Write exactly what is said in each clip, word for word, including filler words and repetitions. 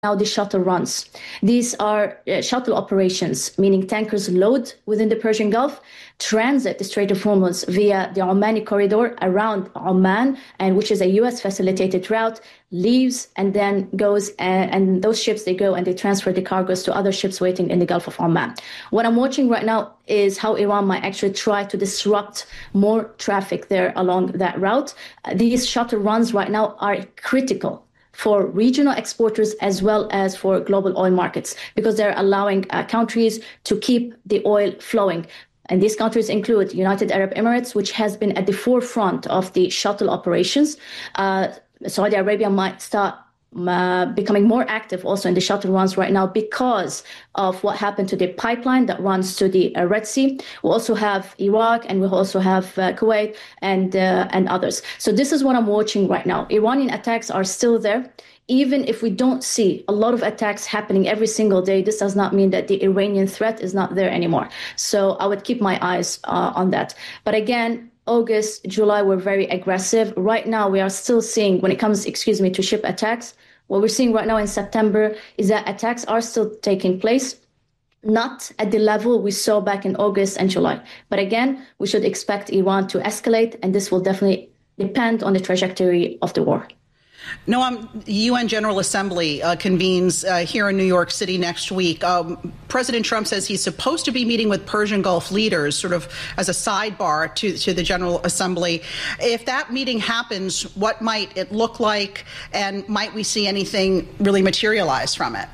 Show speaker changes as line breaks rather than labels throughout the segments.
now the shuttle runs. These are uh, shuttle operations, meaning tankers load within the Persian Gulf, transit the Strait of Hormuz via the Omani corridor around Oman, and which is a U S facilitated route, leaves and then goes, and, and those ships, they go and they transfer the cargoes to other ships waiting in the Gulf of Oman. What I'm watching right now is how Iran might actually try to disrupt more traffic there along that route. Uh, these shuttle runs right now are critical for regional exporters as well as for global oil markets, because they're allowing uh, countries to keep the oil flowing. And these countries include United Arab Emirates, which has been at the forefront of the shuttle operations. Uh, Saudi Arabia might start uh, becoming more active also in the shuttle runs right now because of what happened to the pipeline that runs to the uh, Red Sea. We also have Iraq, and we also have uh, Kuwait and uh, and others. So this is what I'm watching right now. Iranian attacks are still there. Even if we don't see a lot of attacks happening every single day, this does not mean that the Iranian threat is not there anymore. So I would keep my eyes uh, on that. But again, August, July were very aggressive. Right now, we are still seeing, when it comes, excuse me, to ship attacks, what we're seeing right now in September is that attacks are still taking place, not at the level we saw back in August and July. But again, we should expect Iran to escalate, and this will definitely depend on the trajectory of the war.
Noam, the U N General Assembly uh, convenes uh, here in New York City next week. Um, President Trump says he's supposed to be meeting with Persian Gulf leaders sort of as a sidebar to, to the General Assembly. If that meeting happens, what might it look like, and might we see anything really materialize from it?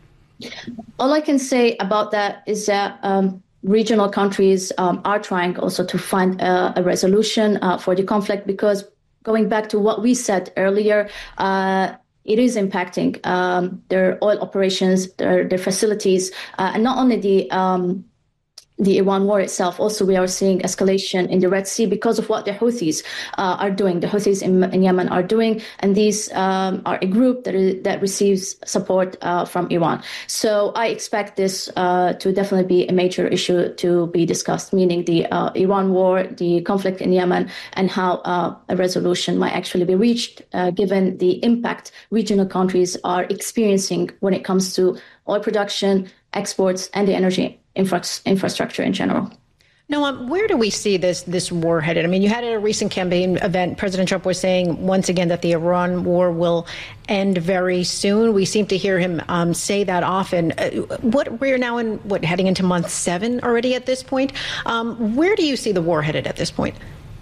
All I can say about that is that um, regional countries um, are trying also to find a, a resolution uh, for the conflict, because going back to what we said earlier, uh, it is impacting um, their oil operations, their, their facilities, uh, and not only the um, the Iran war itself. Also, we are seeing escalation in the Red Sea because of what the Houthis uh, are doing. The Houthis in, in Yemen are doing, and these um, are a group that is, that receives support uh, from Iran. So I expect this uh, to definitely be a major issue to be discussed, meaning the uh, Iran war, the conflict in Yemen, and how uh, a resolution might actually be reached, uh, given the impact regional countries are experiencing when it comes to oil production, exports, and the energy infra- infrastructure in general.
Noam, where do we see this this war headed? I mean, you had at a recent campaign event, President Trump was saying once again that the Iran war will end very soon. We seem to hear him um, say that often. Uh, what we're now in, what, heading into month seven already at this point. Um, where do you see the war headed at this point?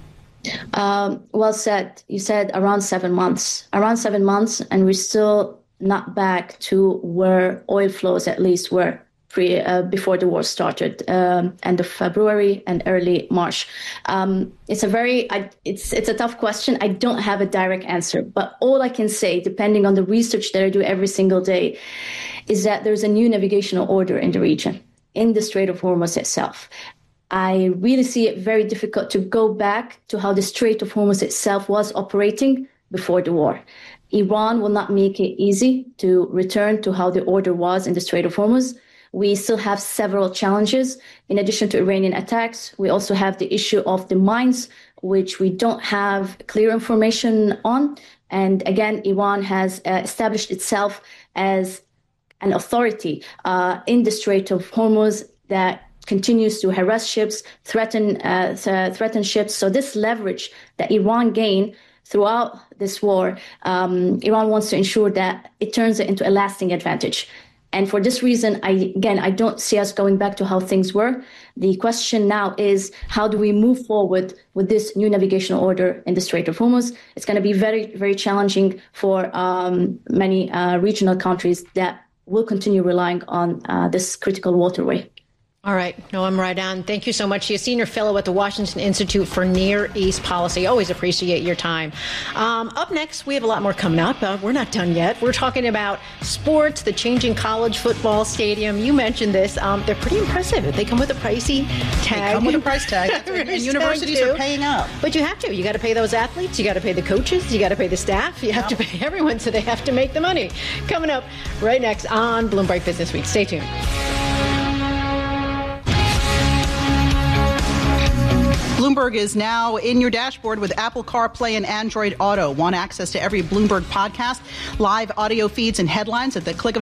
Um, well said. You said around seven months. Around seven months, and we're still not back to where oil flows at least were pre, uh, before the war started, um, end of February and early March. Um, it's a very, I, it's it's a tough question. I don't have a direct answer, but all I can say, depending on the research that I do every single day, is that there's a new navigational order in the region, in the Strait of Hormuz itself. I really see it very difficult to go back to how the Strait of Hormuz itself was operating before the war. Iran will not make it easy to return to how the order was in the Strait of Hormuz. We still have several challenges. In addition to Iranian attacks, we also have the issue of the mines, which we don't have clear information on. And again, Iran has uh, established itself as an authority uh, in the Strait of Hormuz that continues to harass ships, threaten uh, th- threaten ships. So this leverage that Iran gained throughout this war, um, Iran wants to ensure that it turns it into a lasting advantage. And for this reason, I, again, I don't see us going back to how things were. The question now is, how do we move forward with this new navigational order in the Strait of Hormuz? It's going to be very, very challenging for um, many uh, regional countries that will continue relying on uh, this critical waterway.
All right. Noam Raidan, thank you so much. She's a senior fellow at the Washington Institute for Near East Policy. Always appreciate your time. Um, up next, we have a lot more coming up. Uh, we're not done yet. We're talking about sports, the changing college football stadium. You mentioned this. Um, they're pretty impressive. They come with a pricey tag.
They come with a price tag. And universities are paying up.
But you have to. You got to pay those athletes. You got to pay the coaches. You got to pay the staff. You have yep. to pay everyone, so they have to make the money. Coming up right next on Bloomberg Business Week. Stay tuned.
Bloomberg is now in your dashboard with Apple CarPlay and Android Auto. Want access to every Bloomberg podcast, live audio feeds, and headlines at the click of